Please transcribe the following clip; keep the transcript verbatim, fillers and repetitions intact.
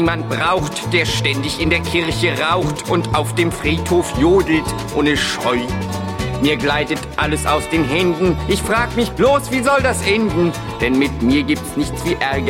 man braucht, der ständig in der Kirche raucht und auf dem Friedhof jodelt ohne Scheu. Mir gleitet alles aus den Händen, ich frag mich bloß, wie soll das enden? Denn mit mir gibt's nichts wie Ärger.